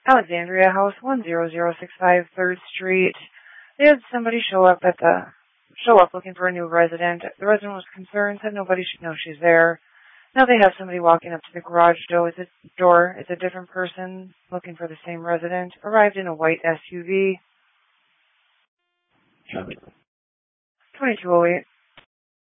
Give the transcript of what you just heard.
Alexandria House, 10065 3rd Street. They had somebody show up looking for a new resident. The resident was concerned, said nobody should know she's there. Now they have somebody walking up to the garage door. It's a different person looking for the same resident. Arrived in a white SUV. 2208.